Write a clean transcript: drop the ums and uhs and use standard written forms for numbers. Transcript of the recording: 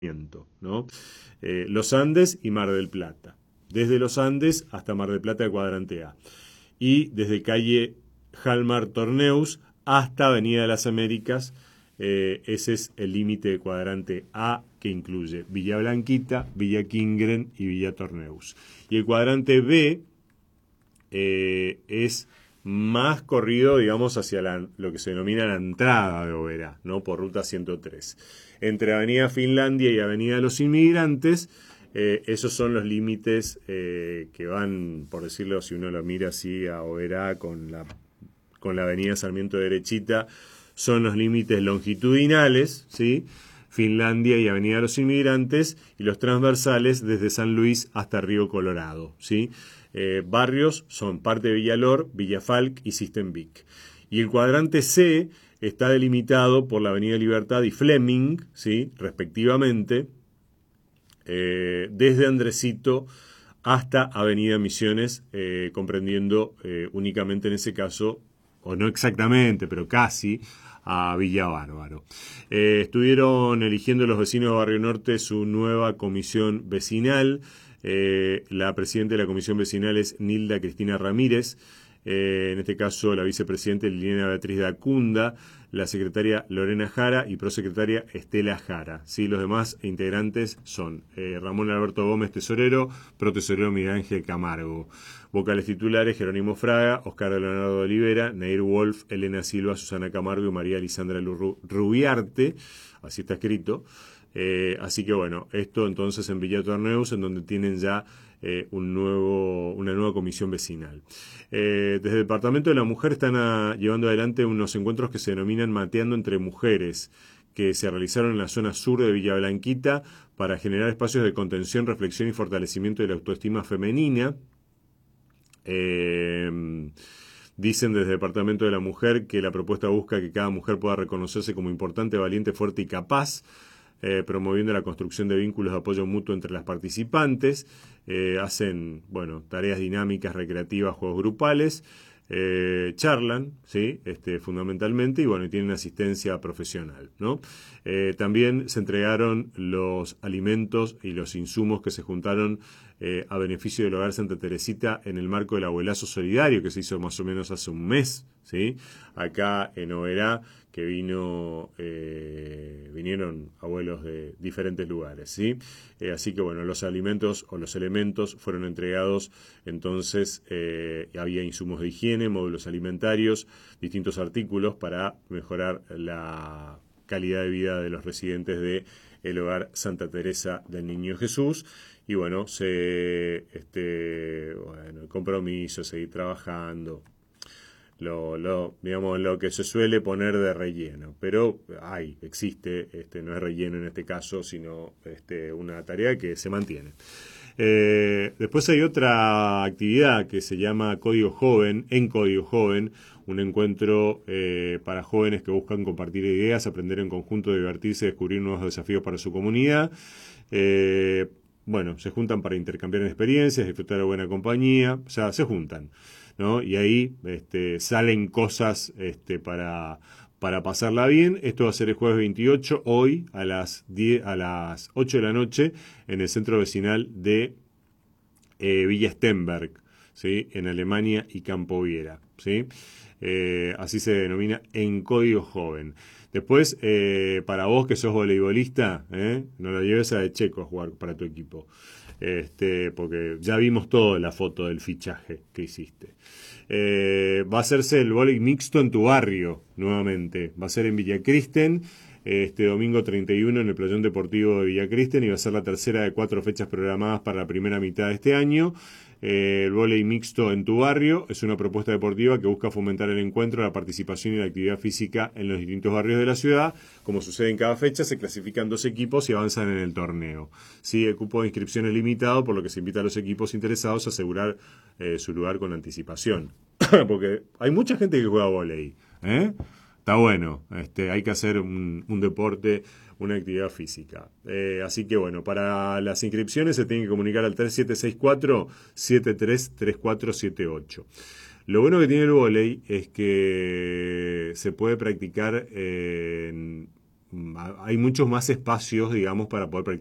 ¿no? Los Andes y Mar del Plata. Desde los Andes hasta Mar del Plata de cuadrante A. Y desde calle Jalmar Torneus hasta Avenida de las Américas. Ese es el límite de cuadrante A, que incluye Villa Blanquita, Villa Kingren y Villa Torneus. Y el cuadrante B es más corrido, digamos, hacia lo que se denomina la entrada de Oberá, ¿no? Por ruta 103. Entre Avenida Finlandia y Avenida de los Inmigrantes, esos son los límites que van, por decirlo, si uno lo mira así a Oberá con la Avenida Sarmiento derechita, son los límites longitudinales, ¿sí? Finlandia y Avenida de los Inmigrantes, y los transversales desde San Luis hasta Río Colorado, ¿sí? Barrios son parte de Villalor, Villafalc y Sistenvik. Y el cuadrante C está delimitado por la Avenida Libertad y Fleming, ¿sí? Respectivamente, desde Andresito hasta Avenida Misiones, comprendiendo únicamente en ese caso, o no exactamente, pero casi, a Villa Bárbaro. Estuvieron eligiendo los vecinos de Barrio Norte su nueva comisión vecinal. La presidenta de la comisión vecinal es Nilda Cristina Ramírez. En este caso la vicepresidenta Liliana Beatriz de Acunda, la secretaria Lorena Jara y prosecretaria Estela Jara. ¿Sí? Los demás integrantes son Ramón Alberto Gómez, tesorero, protesorero Miguel Ángel Camargo. Vocales titulares: Jerónimo Fraga, Oscar Leonardo Olivera, Nair Wolf, Elena Silva, Susana Camargo y María Lisandra Rubiarte. Así está escrito. Así que bueno, esto entonces en Villa Torneus, en donde tienen ya una nueva comisión vecinal. Desde el Departamento de la Mujer están llevando adelante unos encuentros que se denominan Mateando entre Mujeres, que se realizaron en la zona sur de Villa Blanquita para generar espacios de contención, reflexión y fortalecimiento de la autoestima femenina. Dicen desde el Departamento de la Mujer que la propuesta busca que cada mujer pueda reconocerse como importante, valiente, fuerte y capaz, promoviendo la construcción de vínculos de apoyo mutuo entre las participantes. Hacen, tareas dinámicas, recreativas, juegos grupales, charlan, ¿sí? Fundamentalmente, y tienen asistencia profesional, ¿no? También se entregaron los alimentos y los insumos que se juntaron a beneficio del Hogar Santa Teresita en el marco del Abuelazo Solidario, que se hizo más o menos hace un mes, ¿sí? Acá en Oberá, que vinieron abuelos de diferentes lugares, ¿sí? Así que los alimentos o los elementos fueron entregados. Entonces había insumos de higiene, módulos alimentarios, distintos artículos para mejorar la calidad de vida de los residentes de el Hogar Santa Teresa del Niño Jesús. Y el compromiso, seguir trabajando, lo que se suele poner de relleno, pero existe, no es relleno en este caso, sino una tarea que se mantiene. Después hay otra actividad que se llama Código Joven, un encuentro para jóvenes que buscan compartir ideas, aprender en conjunto, divertirse, descubrir nuevos desafíos para su comunidad. Se juntan para intercambiar experiencias, disfrutar de buena compañía, o sea, se juntan, ¿no? Y ahí salen cosas para pasarla bien. Esto va a ser el jueves 28, hoy a las 8 de la noche, en el centro vecinal de Villa Stenberg, ¿sí? En Alemania y Campo Viera, ¿sí? Así se denomina en Código Joven. Después, para vos que sos voleibolista, no lo lleves a De Checo a jugar para tu equipo. Porque ya vimos todo la foto del fichaje que hiciste. Va a hacerse el vóley mixto en tu barrio, nuevamente. Va a ser en Villa Kristen, este domingo 31 en el Playón Deportivo de Villa Kristen, y va a ser la tercera de 4 fechas programadas para la primera mitad de este año. El vóley mixto en tu barrio es una propuesta deportiva que busca fomentar el encuentro, la participación y la actividad física en los distintos barrios de la ciudad. Como sucede en cada fecha, se clasifican 2 equipos y avanzan en el torneo. Sí, el cupo de inscripción es limitado, por lo que se invita a los equipos interesados a asegurar su lugar con anticipación. Porque hay mucha gente que juega vóley, Está bueno, hay que hacer un deporte, una actividad física. Así que para las inscripciones se tienen que comunicar al 3764-733478. Lo bueno que tiene el vóley es que se puede practicar en hay muchos más espacios, digamos, para poder practicar.